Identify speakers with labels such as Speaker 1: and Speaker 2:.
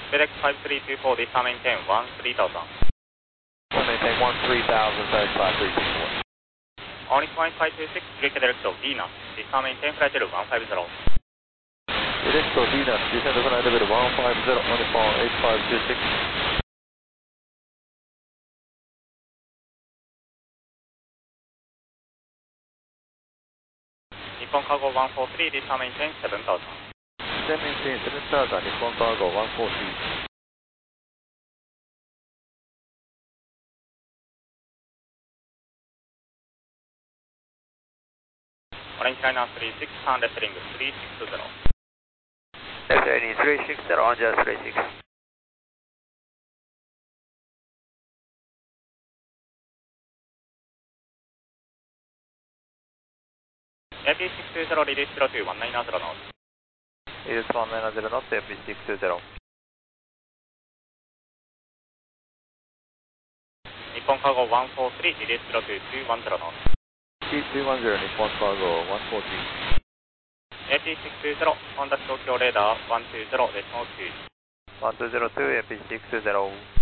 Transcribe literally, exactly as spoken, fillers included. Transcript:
Speaker 1: FedEx five three two four, this time maintain one three thousand.
Speaker 2: We'll maintain one three thousand, FedEx five three two four.
Speaker 1: Onyx one five two six, direct direct of Venus, this time maintain flight level one five zero.
Speaker 2: Direct of Venus, descend to flight level one five zero, Onyx one eight five two six.
Speaker 1: Nippon Cargo one four three, this time maintain seven thousand.
Speaker 2: Descend maintain seven thousand, Nippon Cargo one four three.
Speaker 1: Orange Liner three six, turn left ring three six zero.
Speaker 2: Left heading three six zero, on just three six.
Speaker 1: A P six two zero, release zero two one nine zero knots.
Speaker 2: Release one nine zero knots, A P six two zero.
Speaker 1: Nippon Cargo one four three, release zero two two one zero knots.
Speaker 2: two one zero, Nippon Cargo one four three.
Speaker 1: A P six two zero, contact Tokyo radar one two zero, decimal two.
Speaker 2: one two zero two, A P six two zero.